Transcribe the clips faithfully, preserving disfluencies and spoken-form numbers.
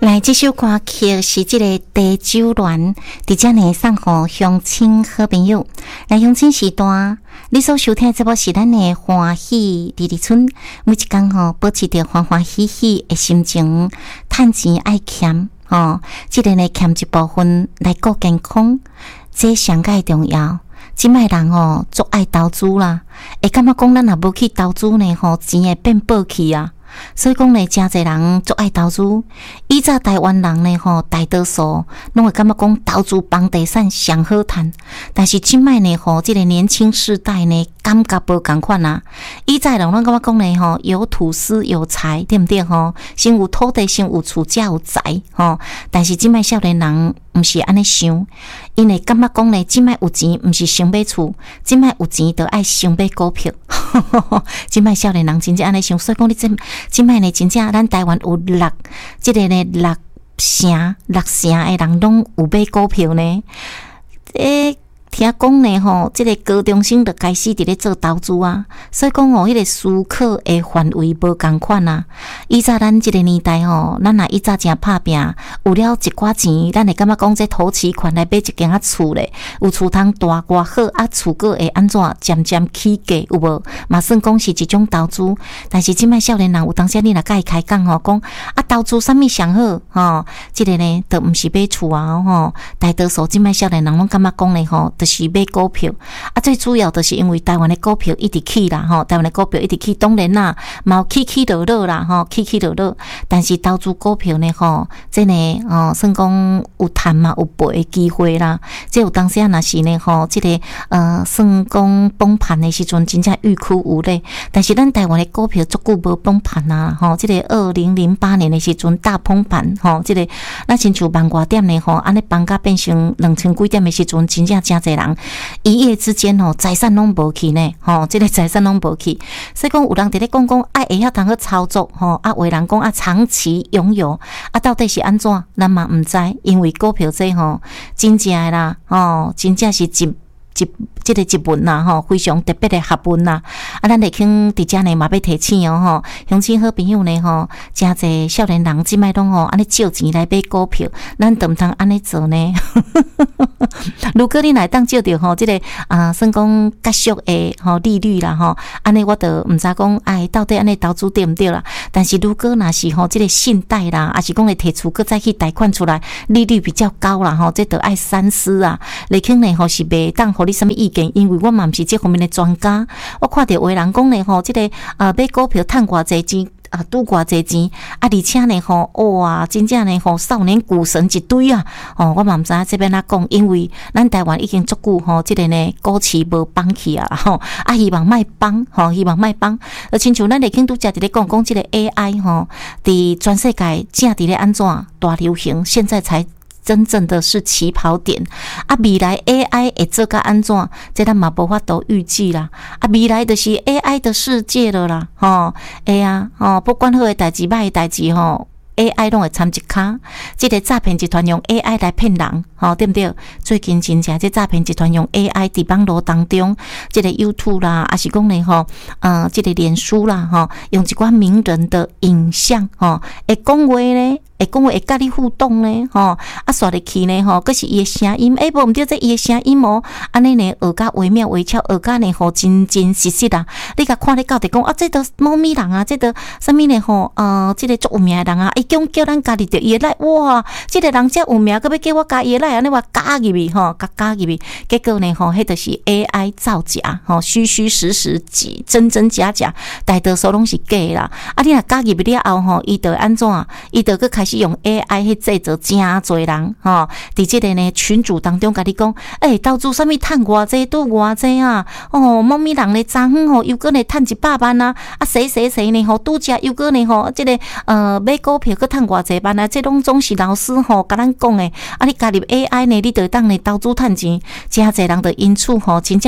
来，这首歌曲是这个地酒鸾，伫遮呢送互乡亲好朋友。来，乡亲时段，你所收听的节目是咱的欢喜日日村，每一天吼保持着欢欢喜喜的心情，趁钱爱俭吼，这个呢俭一部分来顾健康，这上界重要。即摆人吼足爱投资啦，会感觉讲咱若无去投资呢吼，钱会变薄去啊。所以讲呢，真侪人足爱投资。以早台湾人呢吼，大多数拢会感觉讲投资房地产上好赚。但是即摆呢吼，即、这个年轻世代呢，感觉无共款啊。以早人拢感觉讲呢吼，有土司有财，对毋对吼？先有土地，先有厝，才有财吼。但是即摆少年人毋是安尼想，因为感觉讲呢，即摆有钱毋是想买厝，即摆有钱就爱想买股票。即摆少年人真正安尼想，所以讲你即即摆呢，真正咱台湾有六，即、这个呢六成六成的人拢有买股票呢。诶、欸，听讲呢吼，即、这个高中生就开始伫咧做投资啊，所以讲吼，迄、那个思考的范围无共款啊。以早咱即个年代吼，咱若以早诚拍拼，有了一寡钱，咱会感觉讲这投期款来买一间啊厝咧，有厝通大偌好啊，厝个会安怎渐渐起价有无？嘛算讲是一种投资。但是即摆少年人有当时你若甲伊开讲吼，讲啊投资啥物上好吼？即、这个呢，都毋是买厝啊吼。大多数即摆少年人拢感觉讲咧吼。就是买股票啊，最主要就是因为台湾的股票一直起啦，吼，台湾的股票一直起，当然啦，嘛起起落落啦，吼，起起落落。但是投资股票呢，吼，这呢，哦，算讲有赚嘛，有赔的机会啦。这有当时啊，若是呢，吼，这个呃，算讲崩盘的时阵，真正欲哭无泪。但是咱台湾的股票足久无崩盘啊，吼，这个二零零八年的时阵大崩盘，吼，这个那亲像万外点呢，吼，安尼崩价变成两千几点的时阵，真正真侪人一夜之间吼，财产拢无去呢，吼，这个财产拢无去。所以讲有人伫咧讲讲，爱会晓通去操作，吼，啊，有人讲啊，长期拥有，啊，到底是安怎？咱嘛毋知，因为股票这吼，真正的啦，吼，真正是一。一即、这个一文啦吼，非常特别的学问啦。啊，咱嚟傾伫遮呢嘛要提醒哦吼，乡亲好朋友呢吼，真侪少年人即摆拢吼安尼借錢來買股票，咱得毋通安尼做呢？如果你來當借着吼，即、這個啊，算講較俗的吼利率啦吼，安尼我就毋知講哎到底安尼投資對毋對啦？但是如果若是吼即個信貸啦，還是講會提出閣再去貸款出來，利率比較高啦吼，這就愛三思啊。嚟傾呢吼是袂當。互你什么意見？因為我嘛毋是這方面的專家，我看到有的人講呢吼，即、這個啊買股票賺偌濟錢啊，賭偌濟錢啊，而且呢吼，哇，真正呢吼，少年股神一堆啊！哦，我嘛毋知影這邊哪講，因為咱台灣已經足久吼，即、這個呢股市無崩去啊吼，啊希望莫崩吼，希望莫崩。而親像咱嚟傾拄則佇咧講講即個 A I 吼，佇全世界正佇咧安怎大流行，現在才。真正的是起跑點啊！未來 A I 會做甲安怎？這咱嘛無法度預計啦！啊，未來就是 A I 的世界了啦！吼，哎呀，吼，不管好的代志、歹的代志，吼 ，A I 攏會參一腳。這個詐騙集團用 A I 來騙人，吼，對不對？最近真正這詐騙集團用 A I 佇網絡當中，這個 YouTube 啦，還是講呢吼，呃，這個臉書啦，吼，用一寡名人的影像，吼，會講話咧。會講話會甲你互動呢，吼啊刷入去呢，吼，閣是伊誒聲音，誒無毋對，這伊誒聲音哦，安尼呢學甲惟妙惟肖，學甲呢吼真真實實啊！你甲看咧到底講啊，這都貓咪人啊，這都啥物呢吼？呃，這個足有名誒人啊，伊講叫咱家己着伊誒來，哇！這個人遮有名，閣要叫我加伊誒來，安尼我加入去吼，加加入去，結果呢吼，迄著是 A I 造假，吼，虛虛實實，真真假假，大多數攏是假啦。啊，你若加入了後吼，伊著安怎？伊著閣開始。用 A I 去製造真濟人吼，佇即個呢群組當中，甲你講，誒、欸，投資啥物趁偌濟，拄偌濟啊？哦，貓咪人咧昨昏吼，又閣呢趁一百萬啊！啊，誰誰誰呢吼，拄則又閣呢吼，即、這個呃買股票閣趁偌濟萬啊？這攏總是老師吼甲咱講誒，啊，你加入 A I 呢，你就當呢投資趁錢，真濟人就因此吼，真正。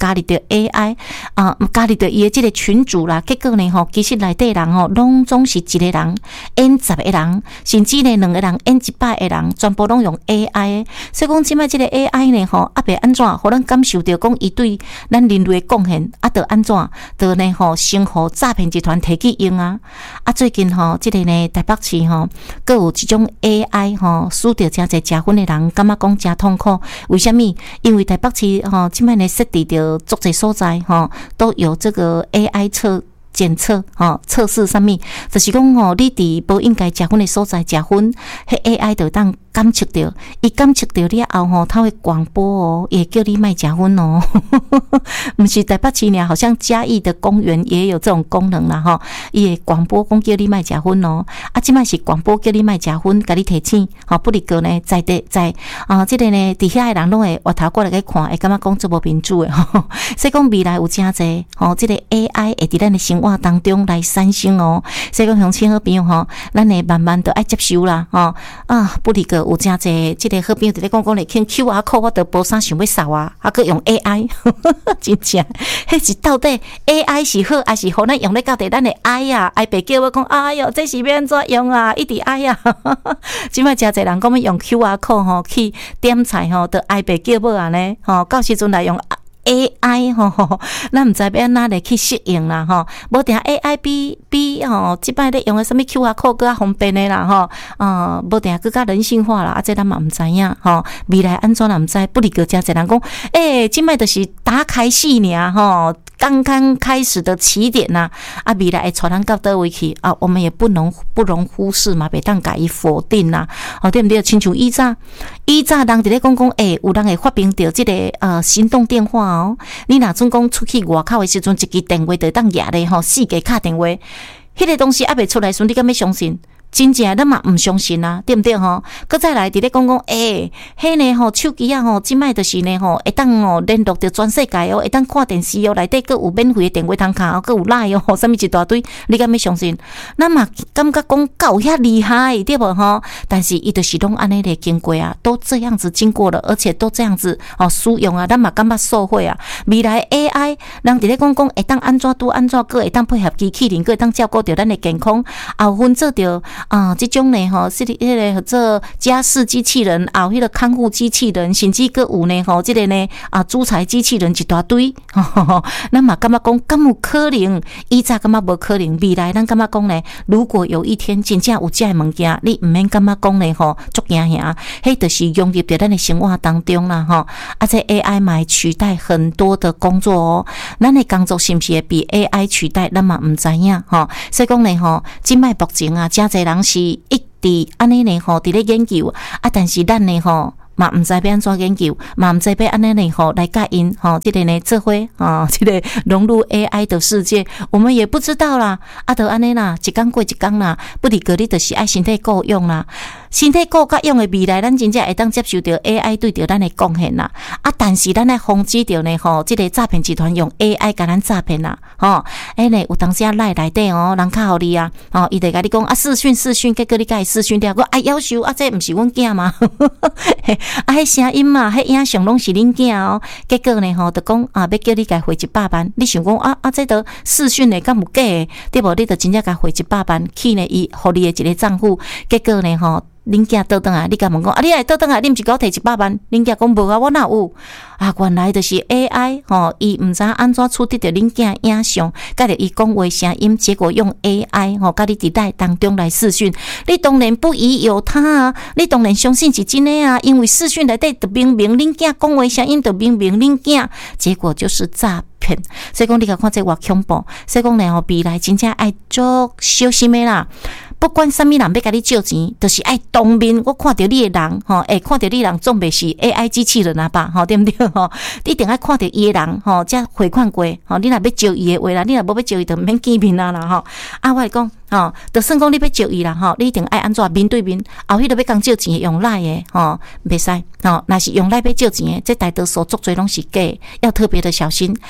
加入到 A I 啊、呃，加入到伊的这个群组啦，结果呢吼，其实内底人吼，拢总是一个人演十个人，甚至呢两个人演一百个人，全部拢用 A I 的。所以讲，即摆这个 A I 呢吼，啊袂安怎，互咱感受到讲伊对咱人类的贡献，啊，得安怎，得呢吼，先互诈骗集团摕去用啊。啊，最近吼，即、这个呢台北市吼，各有即种 A I 吼，输着诚侪食薰的人，感觉讲诚痛苦。为什么？因为台北市吼，即摆呢设置着足侪所在吼，都有这个 A I 测检测吼测试上面，就是讲吼，你伫无应该食薰的所在食薰，迄 A I 就当监测到，伊监测到了后吼，它会广播哦，也叫你卖食薰哦。不是台北市呢，好像嘉义的公园也有这种功能啦吼，伊会广播讲叫你卖食薰哦。啊，即摆是广播叫你卖食薰，甲你提醒，吼，不离个呢，在地在啊，即、这个呢，伫遐的人拢会回头过来去看，会感觉讲做无民主的吼。所以讲未来有诚济吼，即、这个 A I 会伫咱的生活当中来产生哦。所以讲，乡亲好朋友吼，咱会慢慢都爱接受啦吼啊，不离个。有诚济，即个好朋友伫咧讲讲咧，看 Q R code 我都无啥想要扫啊，还佫用 A I， 真正，迄是到底 A I 是好，还是互咱用咧到底咱的爱啊？爱爸叫我讲，哎哟，这是要安怎用啊？一直爱啊！即摆诚济人讲要用 Q R code 吼去点菜吼，都爱爸叫我安尼吼，到时阵来用。A I 吼，咱毋知要安怎来去适应啦吼。无定 A I 比比吼，即摆咧用诶什么 Q R code 更较方便诶啦吼。呃，无定更较人性化啦，啊，这咱嘛毋知影吼。未来安怎啦毋知，不离个诚侪人讲，诶，即摆就是打开戏尔吼。刚刚开始的起点呐、啊，啊，未来会带咱到倒位去啊，我们也不能不容忽视嘛，袂当甲伊否定啦，哦，对毋对？亲像以早，以早人伫咧讲讲，诶、欸，有人会发明着即个呃行动电话哦，你若准讲出去外口的时阵，一支电话就当举咧吼，四个敲电话，迄个东西还袂出来时，你敢要相信？真正咱嘛毋相信啊，对毋对吼？搁再来伫咧讲讲，诶、欸，迄呢吼手机啊吼，即摆就是呢吼，会当哦联络着全世界哦，会当看电视哦，内底佫有免费的电话通卡哦，佫有 Line 哦，啥物一大堆，你敢要相信？咱嘛感觉讲够遐厉害，对无吼？但是伊就是拢安尼咧经过啊，都这样子经过了，而且都这样子哦使用啊，咱嘛感觉受惠啊。未来 A I 人伫咧讲讲，会当安怎拄安怎，佫会当配合机器人，佫会当照顾着咱的健康，后分做着。啊，这种呢吼，是迄个做家事机器人，啊，迄个看护机器人，甚至佫有呢吼，这个呢啊，煮菜机器人一大堆，咱嘛感觉讲，敢有可能？以前感觉无可能，未来咱感觉讲呢，如果有一天真正有这物件，你毋免感觉讲呢吼，足惊吓，迄就是融入在咱的生活当中啦吼。啊，这 A I 嘛会取代很多的工作哦，咱的工作是毋是会被 A I 取代？咱嘛毋知影吼。所以讲呢吼，即摆目前啊，诚侪人是。一直安尼呢吼，伫咧研究啊，但是咱呢吼。嘛毋知要安怎研究，嘛毋知要安尼呢吼来甲因吼，即、这个呢做伙啊，即、这个融入 A I 的世界，我们也不知道啦。啊，就安尼啦，一工过一工啦，不离个你就是爱身体够用啦，身体够甲用的未来，咱真正会当接受到 A I 对着咱的贡献啦。啊，但是咱来防止着呢吼，即、这个诈骗集团用 A I 甲咱诈骗啦，吼，哎呢有当时啊赖内底哦，人较互你啊，哦，伊就甲你讲啊视讯视讯，结果你甲伊视讯了，我爱夭寿啊，这毋是阮囝吗？啊，迄声音嘛，迄影像拢是恁囝哦。结果呢，吼，就讲啊，要叫你家汇一百万。你想讲啊啊，这都视讯的，敢有假的？对无？你就真正家汇一百万去呢，伊互你的一个账户。结果呢，吼。恁囝倒转来，你甲问讲啊，你来倒转来，你毋是甲我摕一百万？恁囝讲无啊，我哪有啊？原来就是 A I 吼，伊毋知安怎处理着恁囝影像，甲着伊讲话声音，结果用 A I 吼，甲你伫在当中来视讯，你当然不疑有他啊，你当然相信是真诶啊，因为视讯内底就明明恁囝讲话声音就明明恁囝，结果就是诈骗。所以讲你甲看这偌恐怖，所以讲呢吼，未来真正爱足小心诶啦。不管什么人要甲你借钱，就是爱当面我看到你的人，吼，哎，看到你的人总袂是 A I 机器人啊吧，吼，对不对？吼，你一定爱看到伊的人，吼，才汇款过，吼，你若要借伊的话啦，你若无要借伊，就免见面啊啦，吼。啊，我来讲，吼，就算讲你要借伊啦，吼，你一定爱安怎面对面，后迄个要讲借钱用赖的，吼，袂使，吼，若是用赖要借钱的，这大多数足侪拢是假，要特别的小心。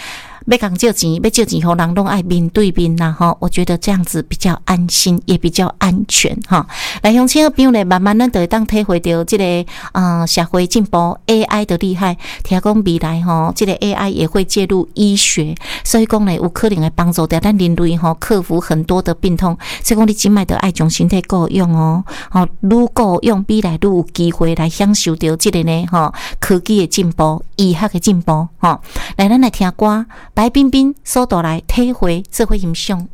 要讲借钱，要借钱，互人拢爱面对面啦吼。我觉得这样子比较安心，也比较安全哈。来，乡亲好朋友咧，慢慢咱就会当体会到这个呃社会进步 ，A I 的厉害。听讲未来吼，这个 A I 也会介入医学，所以讲咧有可能会帮助到咱人类吼克服很多的病痛。所以讲你今摆就爱将身体顾用哦，吼，愈顾用比来愈有机会来享受到这个呢吼科技的进步、医学的进步吼。来，咱来听歌，白冰冰所带来体会智慧音响。